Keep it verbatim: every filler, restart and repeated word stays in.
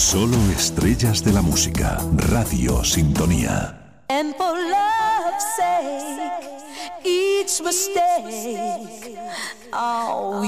Solo estrellas de la música. Radio Sintonía. And for love's sake, each mistake, oh,